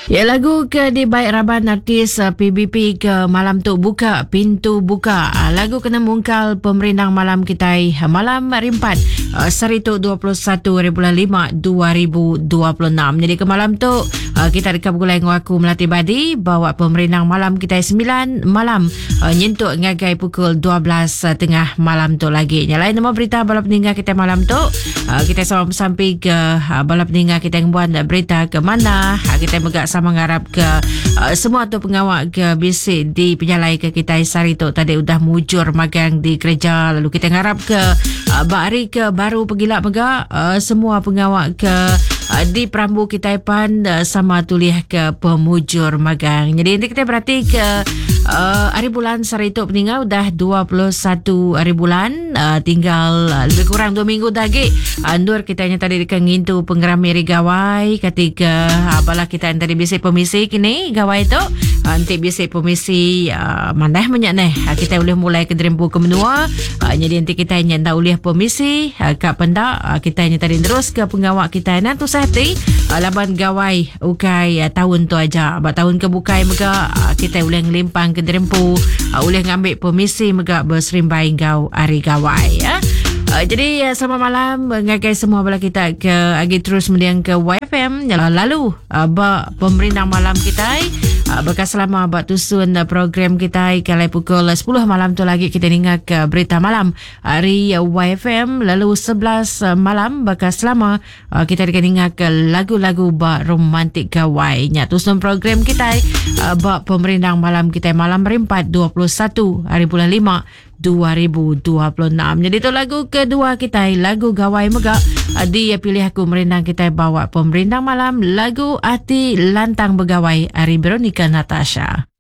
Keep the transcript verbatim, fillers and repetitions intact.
Ya, lagu ke di baik Raban artis uh, P B P ke malam tu buka pintu buka. Uh, lagu kena mungkal pemerintah malam kita uh, malam rimpat uh, Serituk dua puluh satu hari bulan lima dua ribu dua puluh enam. Jadi ke malam tu uh, kita dekat gulai dengan aku Melati Badi bawa pemerintah malam kita sembilan malam uh, nyentuk ngagai pukul dua belas uh, tengah malam tu lagi. Nyalain nama berita balap peninggal kita malam tu. Uh, kita sama sampai ke uh, balap peninggal kita yang buat uh, berita ke mana. Uh, kita megak sama ngarap ke uh, semua tu pengawal ke bisik di penyalai ke kita sari tu tadi udah mujur magang di gereja, lalu kita ngarap ke uh, bakri ke baru pergilak megak uh, semua pengawal ke uh, di perambu kita pan uh, sama tulis ke pemujur magang. Jadi nanti kita berarti ke Uh, hari bulan sari tu peninggal udah dua puluh satu hari bulan, uh, tinggal uh, lebih kurang dua minggu lagi. Andur uh, kita hanya tadi dekat ngintu penggerami hari gawai ketika uh, apalah kita yang tadi bisik pemisi kini gawai tu uh, nanti bisik pemisi uh, mandah banyak neh uh, kita boleh mulai ke derempu ke menua. Uh, jadi nanti kita hanya tak boleh pemisi uh, kat pendak uh, kita hanya tadi terus ke pengawak kita nanti sehati uh, laban gawai ukai uh, tahun tu aja. Abang tahun ke bukai mega uh, kita boleh ngelimpang ke derempu uh, boleh ngambil permisi megak berserimbai gau hari gawai ya. Uh, jadi uh, selamat malam ngagai semua bala kita ke agi terus mendiang ke Y F M. Uh, lalu uh, ba pemerintah malam kita uh, bekas selama bak tusun uh, program kita kalau pukul sepuluh malam tu lagi kita dengar ke berita malam hari uh, Y F M. Lalu sebelas uh, malam bekas selama uh, kita dengar ke lagu-lagu bak romantik gawai nya tusun program kita uh, bak pemerintah malam kita malam rimpat dua puluh satu hari bulan lima dua ribu dua puluh enam. Jadi tu lagu kedua kita, lagu gawai megak. Dia pilih aku merindang kita bawa pemerintah malam lagu Hati Lantang Begawai Ari Veronica Natasha.